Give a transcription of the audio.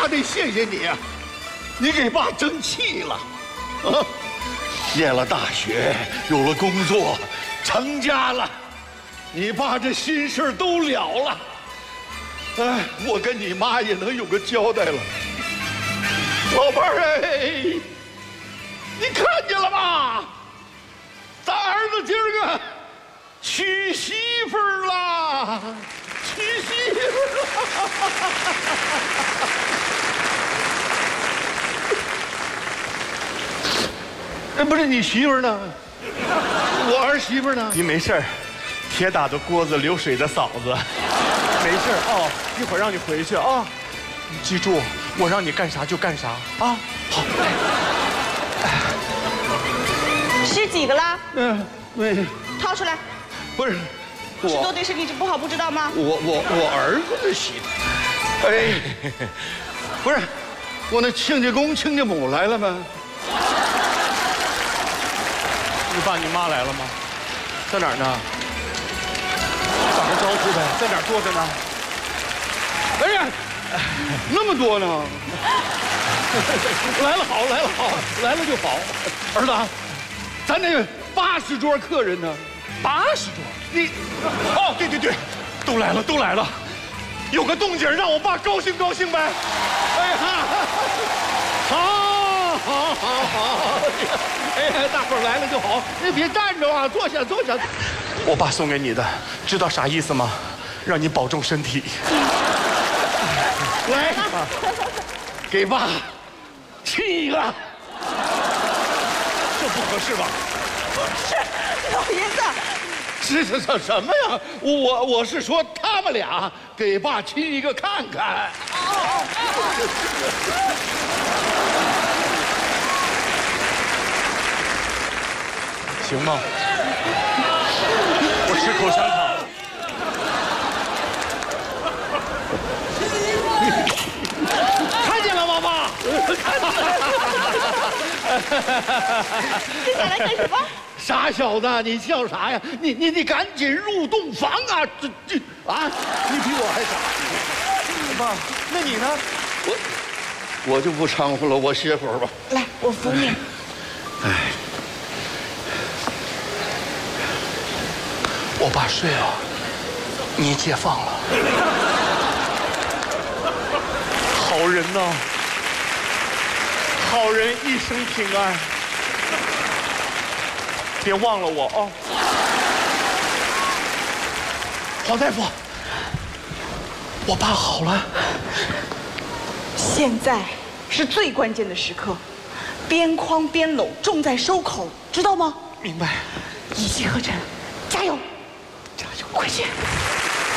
爸得谢谢你啊，你给爸争气了，啊，念了大学，有了工作，成家了，你爸这心事都了了。哎，我跟你妈也能有个交代了。老伴儿哎，你看见了吧？咱儿子今儿个娶媳妇儿了，娶媳妇儿。哎，不是你媳妇儿呢？我儿媳妇儿呢？ 你没事儿，铁打的锅子流水的嫂子，没事儿哦，一会儿让你回去啊。你记住，我让你干啥就干啥啊。好。 十几个啦？ 对， 掏出来。 不是， 十多对身体不好，不知道吗？ 我儿子的媳妇。哎，不是，我那亲家公亲家母来了吗？ 你爸你妈来了吗？在哪儿呢？打个招呼呗，在哪儿坐着呢？ 哎呀，那么多呢！来了好，来了好，来了就好。儿子，咱那80桌客人呢 ？80桌？你，哦，对对对，都来了，都来了，有个动静让我爸高兴高兴呗。 哎呀，好，哎呀，大伙儿来了就好，你别站着啊，坐下坐下。 我爸送给你的，知道啥意思吗？让你保重身体。 来，给爸亲一个。 这不合适吧？ 是，老爷子。 是什么呀？我是说他们俩给爸亲一个看看。 行吗？我吃口香糖。 看见了吗，爸？ 接下来干什么？ 傻小子，你笑啥呀？你赶紧入洞房啊！这啊，你比我还傻。 爸，那你呢？ 我就不掺和了，我歇会儿吧。 来，我扶你。 哎， 我爸睡了，你解放了。好人呐，好人一生平安。别忘了我哦。黄大夫，我爸好了。 现在是最关键的时刻，边框边搂，重在收口，知道吗？ 明白。 一气呵成，加油！ 加油， 快去！